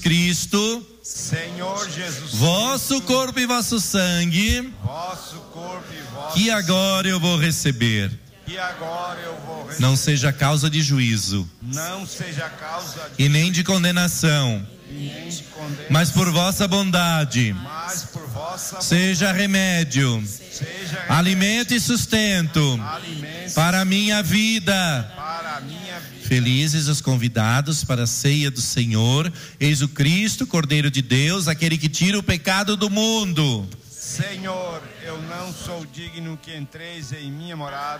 Cristo, Senhor Jesus vosso Cristo, corpo e vosso sangue, vosso corpo e vosso que agora eu vou receber. que agora eu vou receber. Não seja causa de juízo Não seja causa de e nem de condenação, nem de condenação, mas por vossa bondade mas por vossa seja remédio, seja alimento e sustento alimento para a minha vida. para a minha vida. Felizes os convidados para a ceia do Senhor. Eis o Cristo, Cordeiro de Deus, aquele que tira o pecado do mundo. Senhor, eu não sou digno que entreis em minha morada,